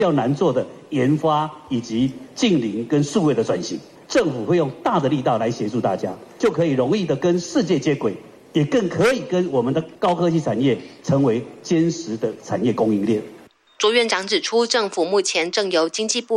较难做的研发以及近邻跟数位的转型，政府会用大的力道来协助大家，就可以容易的跟世界接轨，也更可以跟我们的高科技产业成为坚实的产业供应链。 卓院长指出，政府目前正由经济部